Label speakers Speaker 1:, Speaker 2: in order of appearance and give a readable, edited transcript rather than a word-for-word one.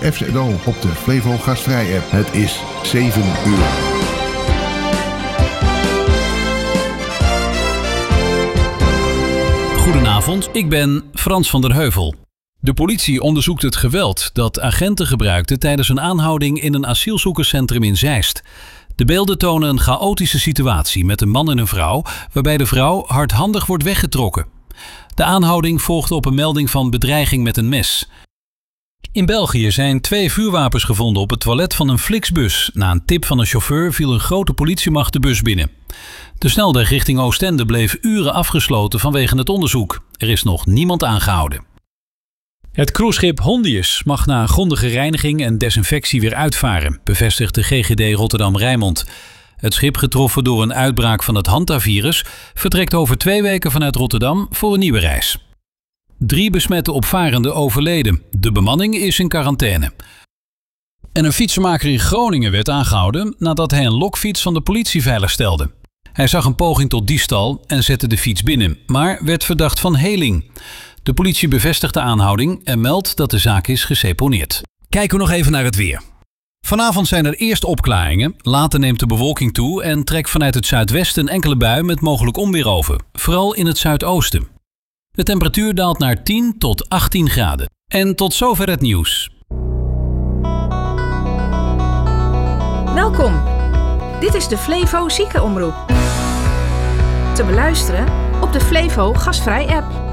Speaker 1: FZO op de Flevo Gastvrij app. Het is 7 uur.
Speaker 2: Goedenavond, ik ben Frans van der Heuvel. De politie onderzoekt het geweld dat agenten gebruikten tijdens een aanhouding in een asielzoekerscentrum in Zeist. De beelden tonen een chaotische situatie met een man en een vrouw, waarbij de vrouw hardhandig wordt weggetrokken. De aanhouding volgde op een melding van bedreiging met een mes. In België zijn 2 vuurwapens gevonden op het toilet van een Flixbus. Na een tip van een chauffeur viel een grote politiemacht de bus binnen. De snelweg richting Oostende bleef uren afgesloten vanwege het onderzoek. Er is nog niemand aangehouden. Het cruiseschip Hondius mag na grondige reiniging en desinfectie weer uitvaren, bevestigt de GGD Rotterdam-Rijnmond. Het schip, getroffen door een uitbraak van het hantavirus, vertrekt over 2 weken vanuit Rotterdam voor een nieuwe reis. 3 besmette opvarenden overleden. De bemanning is in quarantaine. En een fietsenmaker in Groningen werd aangehouden nadat hij een lokfiets van de politie veiligstelde. Hij zag een poging tot diefstal en zette de fiets binnen, maar werd verdacht van heling. De politie bevestigt de aanhouding en meldt dat de zaak is geseponeerd. Kijken we nog even naar het weer. Vanavond zijn er eerst opklaringen, later neemt de bewolking toe en trekt vanuit het zuidwesten een enkele bui met mogelijk onweer over, vooral in het zuidoosten. De temperatuur daalt naar 10 tot 18 graden. En tot zover het nieuws.
Speaker 3: Welkom. Dit is de Flevo Ziekenomroep. Te beluisteren op de Flevo Gastvrij app.